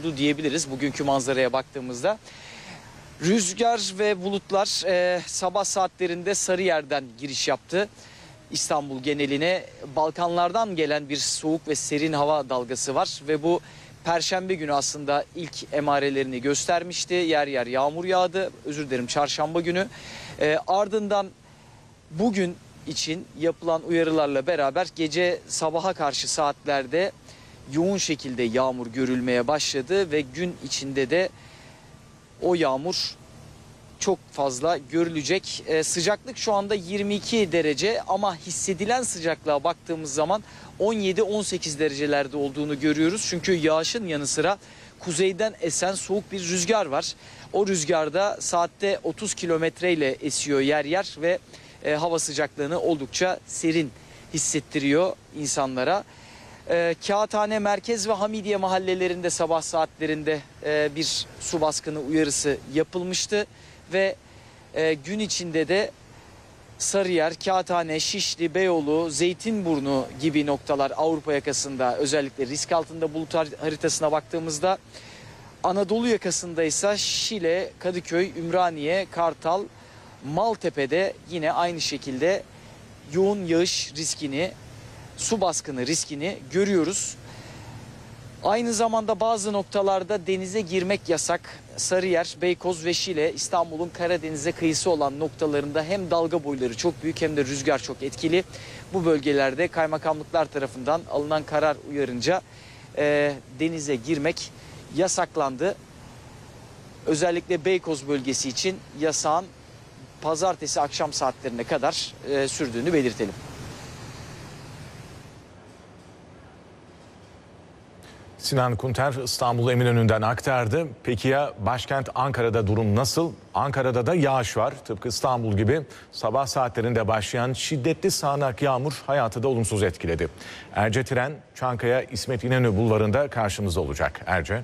oldu diyebiliriz bugünkü manzaraya baktığımızda. Rüzgar ve bulutlar sabah saatlerinde Sarıyer'den giriş yaptı. İstanbul geneline Balkanlardan gelen bir soğuk ve serin hava dalgası var ve bu Perşembe günü aslında ilk emarelerini göstermişti. Yer yer yağmur yağdı. Çarşamba günü. Ardından bugün için yapılan uyarılarla beraber gece sabaha karşı saatlerde yoğun şekilde yağmur görülmeye başladı ve gün içinde de o yağmur çok fazla görülecek. Sıcaklık şu anda 22 derece ama hissedilen sıcaklığa baktığımız zaman 17-18 derecelerde olduğunu görüyoruz. Çünkü yağışın yanı sıra kuzeyden esen soğuk bir rüzgar var. O rüzgarda saatte 30 kilometreyle esiyor yer yer ve hava sıcaklığını oldukça serin hissettiriyor insanlara. Kağıthane Merkez ve Hamidiye mahallelerinde sabah saatlerinde bir su baskını uyarısı yapılmıştı. Ve gün içinde de Sarıyer, Kağıthane, Şişli, Beyoğlu, Zeytinburnu gibi noktalar Avrupa yakasında özellikle risk altında bulut haritasına baktığımızda, Anadolu yakasında ise Şile, Kadıköy, Ümraniye, Kartal, Maltepe'de yine aynı şekilde yoğun yağış riskini, su baskını riskini görüyoruz. Aynı zamanda bazı noktalarda denize girmek yasak. Sarıyer, Beykoz ve Şile, İstanbul'un Karadeniz'e kıyısı olan noktalarında hem dalga boyları çok büyük hem de rüzgar çok etkili. Bu bölgelerde kaymakamlıklar tarafından alınan karar uyarınca denize girmek yasaklandı. Özellikle Beykoz bölgesi için yasağın pazartesi akşam saatlerine kadar sürdüğünü belirtelim. Sinan Kunter İstanbul Eminönü'nden aktardı. Peki ya başkent Ankara'da durum nasıl? Ankara'da da yağış var. Tıpkı İstanbul gibi sabah saatlerinde başlayan şiddetli sağanak yağmur hayatı da olumsuz etkiledi. Erce Tren, Çankaya İsmet İnönü Bulvarı'nda karşımızda olacak. Erce.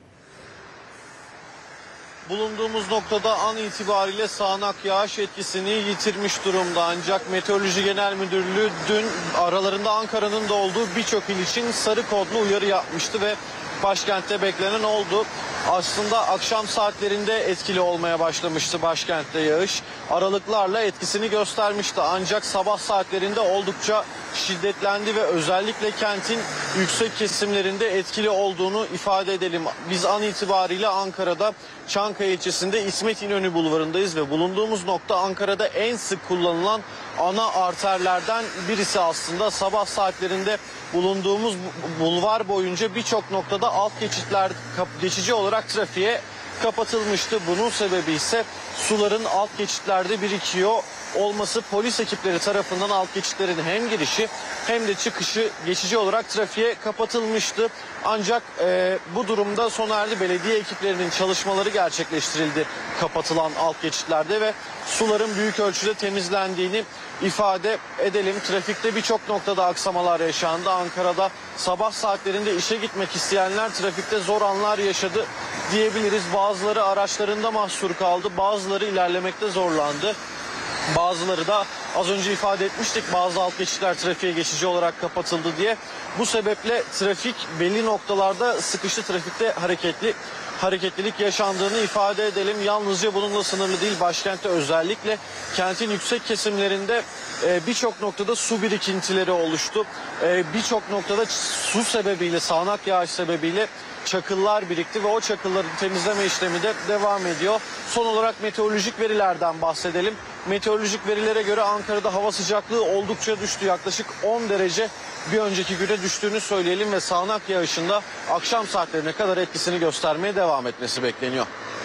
Bulunduğumuz noktada an itibariyle sağanak yağış etkisini yitirmiş durumda. Ancak Meteoroloji Genel Müdürlüğü dün aralarında Ankara'nın da olduğu birçok il için sarı kodlu uyarı yapmıştı ve başkentte beklenen oldu. Aslında akşam saatlerinde etkili olmaya başlamıştı başkentte yağış. Aralıklarla etkisini göstermişti ancak sabah saatlerinde oldukça şiddetlendi ve özellikle kentin yüksek kesimlerinde etkili olduğunu ifade edelim. Biz an itibariyle Ankara'da Çankaya ilçesinde İsmet İnönü Bulvarı'ndayız ve bulunduğumuz nokta Ankara'da en sık kullanılan ana arterlerden birisi aslında. Sabah saatlerinde bulunduğumuz bulvar boyunca birçok noktada alt geçitler geçici olarak trafiğe kapatılmıştı. Bunun sebebi ise suların alt geçitlerde birikiyor olması. Polis ekipleri tarafından alt geçitlerin hem girişi hem de çıkışı geçici olarak trafiğe kapatılmıştı. Ancak bu durumda sona erdi. Belediye ekiplerinin çalışmaları gerçekleştirildi kapatılan alt geçitlerde ve suların büyük ölçüde temizlendiğini ifade edelim. Trafikte birçok noktada aksamalar yaşandı. Ankara'da sabah saatlerinde işe gitmek isteyenler trafikte zor anlar yaşadı diyebiliriz. Bazıları araçlarında mahsur kaldı, bazıları ilerlemekte zorlandı. Bazıları da az önce ifade etmiştik, bazı alt geçitler trafiğe geçici olarak kapatıldı diye. Bu sebeple trafik belli noktalarda sıkıştı, trafikte hareketlilik yaşandığını ifade edelim. Yalnızca bununla sınırlı değil, başkentte özellikle kentin yüksek kesimlerinde birçok noktada su birikintileri oluştu. Birçok noktada su sebebiyle, sağanak yağış sebebiyle çakıllar birikti ve o çakılların temizleme işlemi de devam ediyor. Son olarak meteorolojik verilerden bahsedelim. Meteorolojik verilere göre Ankara'da hava sıcaklığı oldukça düştü. Yaklaşık 10 derece bir önceki güne düştüğünü söyleyelim ve sağanak yağışın da akşam saatlerine kadar etkisini göstermeye devam etmesi bekleniyor.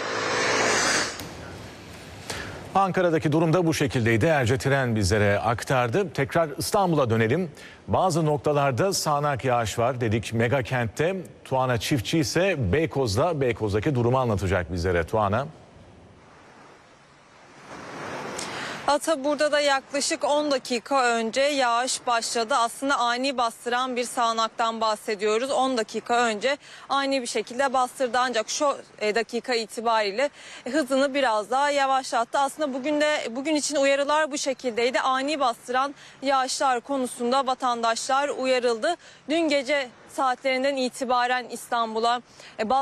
Ankara'daki durum da bu şekildeydi. Erce Tren bizlere aktardı. Tekrar İstanbul'a dönelim. Bazı noktalarda sağanak yağış var dedik mega kentte. Tuana Çiftçi ise Beykoz'daki durumu anlatacak bizlere. Tuana. Burada da yaklaşık 10 dakika önce yağış başladı. Aslında ani bastıran bir sağanaktan bahsediyoruz. 10 dakika önce ani bir şekilde bastırdı ancak şu dakika itibariyle hızını biraz daha yavaşlattı. Aslında bugün için uyarılar bu şekildeydi. Ani bastıran yağışlar konusunda vatandaşlar uyarıldı. Dün gece saatlerinden itibaren İstanbul'a